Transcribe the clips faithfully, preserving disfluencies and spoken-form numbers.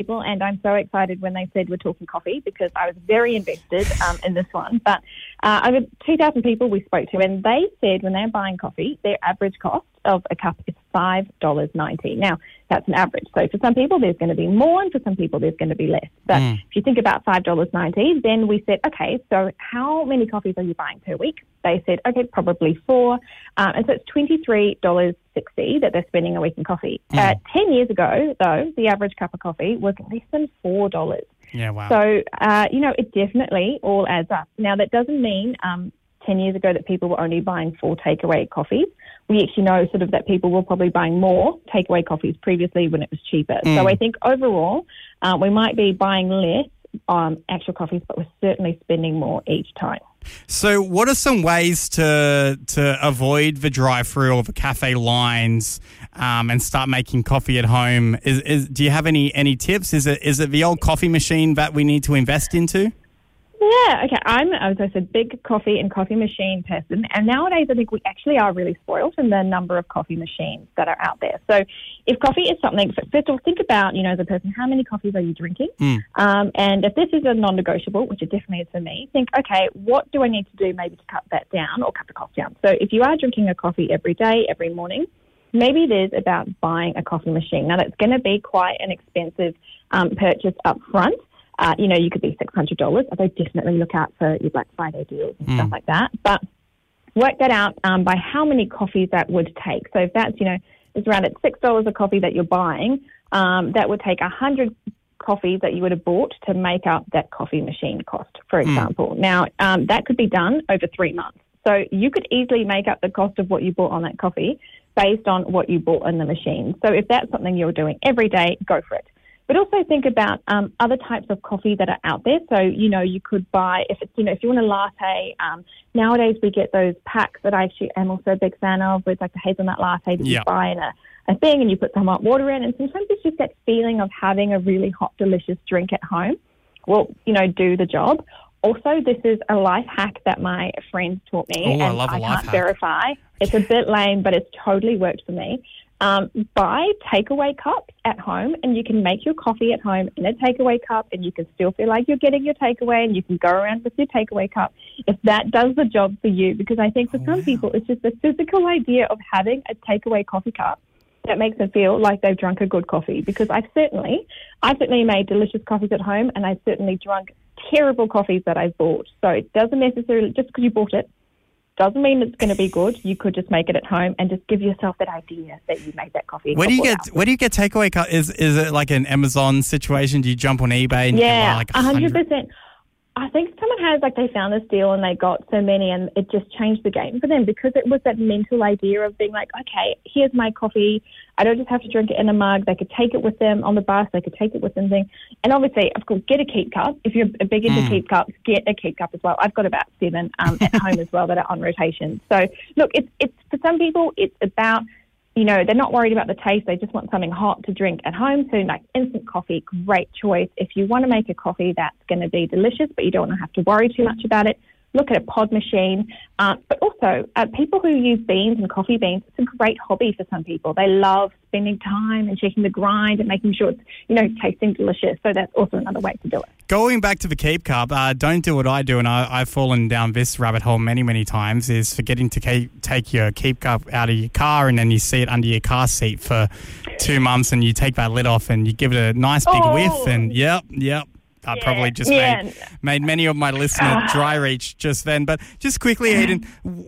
people, and I'm so excited when they said we're talking coffee because I was very invested um, in this one. But uh, over two thousand people we spoke to, and they said when they're buying coffee, their average cost of a cup is five dollars ninety. Now, that's an average. So for some people, there's going to be more, and for some people, there's going to be less. But mm. if you think about five dollars ninety, then we said, okay, so how many coffees are you buying per week? They said, okay, probably four. Um, and so it's twenty-three dollars sixty that they're spending a week in coffee. Mm. Uh, ten years ago, though, the average cup of coffee was less than four dollars. Yeah, wow. So, uh, you know, it definitely all adds up. Now, that doesn't mean um, ten years ago that people were only buying four takeaway coffees. We actually know sort of that people were probably buying more takeaway coffees previously when it was cheaper. Mm. So I think overall uh, we might be buying less um, actual coffees, but we're certainly spending more each time. So what are some ways to to avoid the drive-through or the cafe lines um, and start making coffee at home? Is, is do you have any, any tips? Is it is it the old coffee machine that we need to invest into? Yeah, okay. I'm, as I said, big coffee and coffee machine person. And nowadays I think we actually are really spoiled in the number of coffee machines that are out there. So if coffee is something, first of all, think about, you know, as a person, how many coffees are you drinking? Mm. Um, and if this is a non-negotiable, which it definitely is for me, think, okay, what do I need to do maybe to cut that down or cut the cost down? So if you are drinking a coffee every day, every morning, maybe it is about buying a coffee machine. Now, that's going to be quite an expensive um, purchase up front. Uh, you know, you could be six hundred dollars. Although definitely look out for your Black Friday deals and mm. stuff like that. But work that out um, by how many coffees that would take. So if that's, you know, it's around at six dollars a coffee that you're buying, um, that would take one hundred coffees that you would have bought to make up that coffee machine cost, for example. Mm. Now, um, that could be done over three months. So you could easily make up the cost of what you bought on that coffee based on what you bought in the machine. So if that's something you're doing every day, go for it. But also think about um, other types of coffee that are out there. So, you know, you could buy, if it's, you know, if you want a latte, um, nowadays we get those packs that I actually am also a big fan of, with like the hazelnut latte that yep. you buy in a, a thing and you put some hot water in. And sometimes it's just that feeling of having a really hot, delicious drink at home. Well, you know, do the job. Also, this is a life hack that my friends taught me. Oh, and I love a I life can't hack. verify. It's a bit lame, but it's totally worked for me. Um, buy takeaway cups at home, and you can make your coffee at home in a takeaway cup, and you can still feel like you're getting your takeaway, and you can go around with your takeaway cup if that does the job for you. Because I think for oh, some wow. people, it's just the physical idea of having a takeaway coffee cup that makes them feel like they've drunk a good coffee. Because I've certainly, I've certainly made delicious coffees at home, and I've certainly drunk terrible coffees that I've bought. So it doesn't necessarily, just because you bought it, doesn't mean it's going to be good. You could just make it at home and just give yourself that idea that you made that coffee. Where do you get hours. Where do you get takeaway? Co- is is it like an Amazon situation? Do you jump on eBay and yeah, you can buy like a hundred percent. I think someone has, like, they found this deal and they got so many, and it just changed the game for them, because it was that mental idea of being like, okay, here's my coffee. I don't just have to drink it in a mug. They could take it with them on the bus. They could take it with them. Thing. And obviously, of course, get a keep cup. If you're big into mm. keep cups, get a keep cup as well. I've got about seven um, at home as well that are on rotation. So, look, it's it's for some people, it's about, you know, they're not worried about the taste. They just want something hot to drink at home. So, like, instant coffee, great choice. If you want to make a coffee that's going to be delicious, but you don't want to have to worry too much about it, look at a pod machine. Uh, but also, uh, people who use beans and coffee beans, it's a great hobby for some people. They love spending time and checking the grind and making sure it's, you know, tasting delicious. So that's also another way to do it. Going back to the keep cup, uh, don't do what I do, and I, I've fallen down this rabbit hole many, many times, is forgetting to keep, take your keep cup out of your car, and then you see it under your car seat for two months, and you take that lid off and you give it a nice big oh. whiff, and yep, yep. I yeah, probably just yeah. made made many of my listeners dry reach just then. But just quickly, Aidan,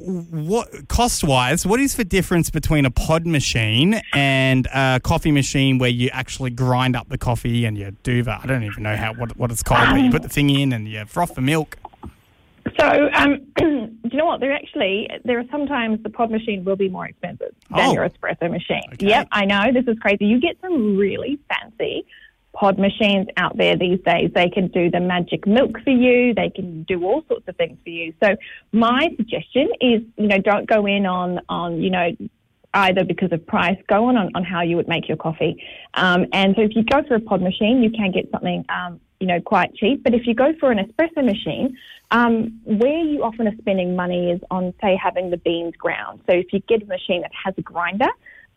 what cost-wise, what is the difference between a pod machine and a coffee machine where you actually grind up the coffee and you do that? I don't even know how what, what it's called, but you put the thing in and you froth the milk. So, um, do you know what? There actually, there are sometimes the pod machine will be more expensive than oh. your espresso machine. Okay. Yep, I know. This is crazy. You get some really fancy pod machines out there these days. They can do the magic milk for you. They can do all sorts of things for you. So my suggestion is, you know, don't go in on, on you know, either because of price. Go on, on on how you would make your coffee. Um, and so if you go for a pod machine, you can get something, um, you know, quite cheap. But if you go for an espresso machine, um, where you often are spending money is on, say, having the beans ground. So if you get a machine that has a grinder,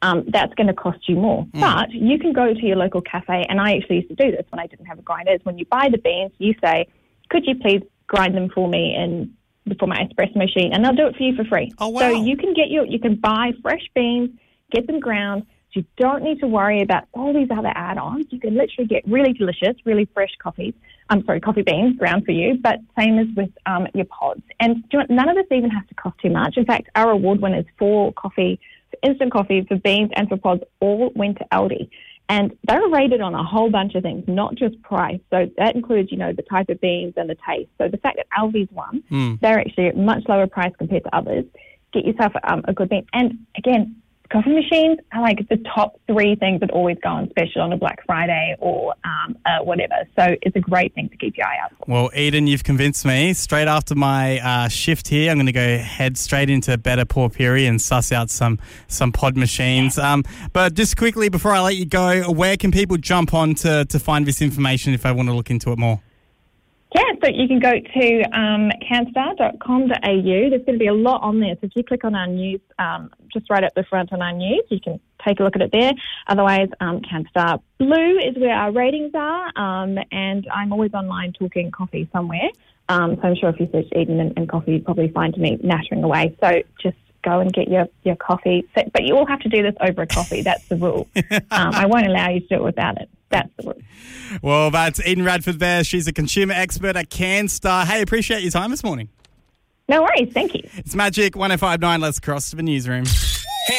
um, that's going to cost you more. Mm. But you can go to your local cafe, and I actually used to do this when I didn't have a grinder. Is when you buy the beans, you say, could you please grind them for me in for my espresso machine, and they'll do it for you for free. Oh, wow. So you can get your, you can buy fresh beans, get them ground. So you don't need to worry about all these other add-ons. You can literally get really delicious, really fresh coffees. I'm sorry, coffee beans ground for you, but same as with um, your pods. And do you know, none of this even has to cost too much. In fact, our award winners for coffee, for instant coffee, for beans, and for pods all went to Aldi. And they were rated on a whole bunch of things, not just price. So that includes, you know, the type of beans and the taste. So the fact that Aldi's won, mm. they're actually at much lower price compared to others. Get yourself um, a good bean. And again, coffee machines are like the top three things that always go on special on a Black Friday or um, uh, whatever. So it's a great thing to keep your eye out for. Well, Eden, you've convinced me. Straight after my uh, shift here, I'm going to go head straight into Better Porphyry and suss out some some pod machines. Um, but just quickly, before I let you go, where can people jump on to, to find this information if they want to look into it more? Yeah, so you can go to um, canstar dot com dot a u. There's going to be a lot on there. So if you click on our news, um, just right up the front on our news, you can take a look at it there. Otherwise, um, CanStar Blue is where our ratings are, um, and I'm always online talking coffee somewhere. Um, so I'm sure if you search Eden and, and coffee, you'd probably find me nattering away. So just go and get your, your coffee. But you all have to do this over a coffee. That's the rule. um, I won't allow you to do it without it. That's the rule. Well, that's Eden Radford there. She's a consumer expert at CanStar. Hey, appreciate your time this morning. No worries. Thank you. It's Magic one oh five point nine. Let's cross to the newsroom.